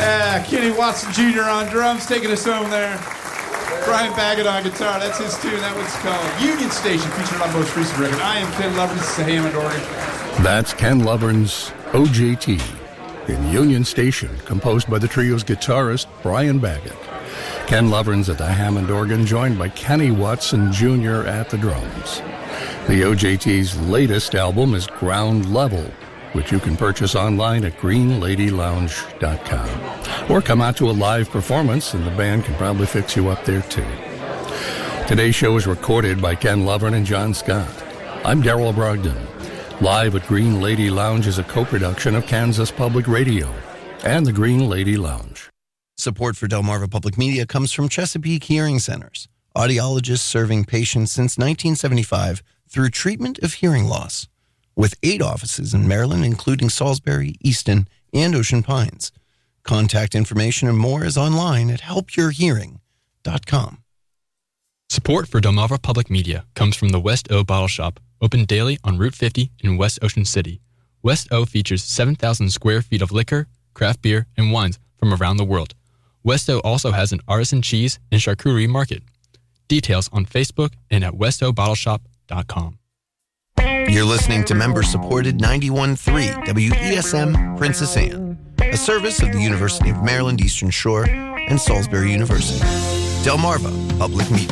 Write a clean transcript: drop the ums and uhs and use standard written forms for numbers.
Kenny Watson Jr. on drums, taking us home there. Brian Baggett on guitar. That's his tune. That one's called Union Station, featured on most recent record. I am Ken Lovren. This is a Hammond organ. That's Ken Lovren's OJT in Union Station, composed by the trio's guitarist, Brian Baggett. Ken Lovren's at the Hammond organ, joined by Kenny Watson Jr. at the drums. The OJT's latest album is Ground Level, which you can purchase online at greenladylounge.com. Or come out to a live performance, and the band can probably fix you up there, too. Today's show is recorded by Ken Lovren and John Scott. I'm Darrell Brogdon. Live at Green Lady Lounge is a co-production of Kansas Public Radio and the Green Lady Lounge. Support for Delmarva Public Media comes from Chesapeake Hearing Centers, audiologists serving patients since 1975 through treatment of hearing loss. With 8 offices in Maryland, including Salisbury, Easton, and Ocean Pines. Contact information and more is online at helpyourhearing.com. Support for Delmarva Public Media comes from the West O Bottle Shop, open daily on Route 50 in West Ocean City. West O features 7,000 square feet of liquor, craft beer, and wines from around the world. West O also has an artisan cheese and charcuterie market. Details on Facebook and at westobottleshop.com. You're listening to member-supported 91.3 WESM Princess Anne, a service of the University of Maryland Eastern Shore and Salisbury University. Delmarva Public Media.